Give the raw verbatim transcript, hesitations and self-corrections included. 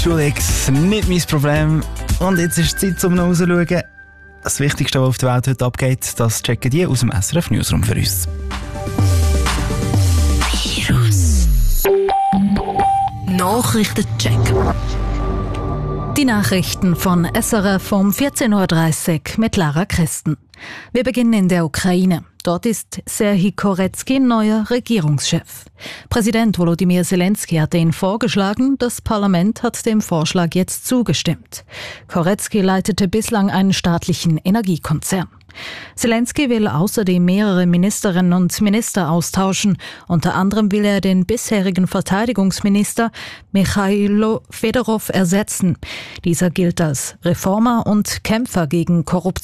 SchulX, nicht mein Problem. Und jetzt ist es Zeit, um noch rauszuschauen. Das Wichtigste, was auf der Welt heute abgeht, das checken die aus dem S R F Newsroom für uns. Virus. Nachrichtencheck. Die Nachrichten von S R F um vierzehn Uhr dreißig mit Lara Christen. Wir beginnen in der Ukraine. Dort ist Serhij Koretski neuer Regierungschef. Präsident Volodymyr Zelensky hatte ihn vorgeschlagen, das Parlament hat dem Vorschlag jetzt zugestimmt. Koretski leitete bislang einen staatlichen Energiekonzern. Zelensky will außerdem mehrere Ministerinnen und Minister austauschen. Unter anderem will er den bisherigen Verteidigungsminister Michailo Fedorov ersetzen. Dieser gilt als Reformer und Kämpfer gegen Korruption.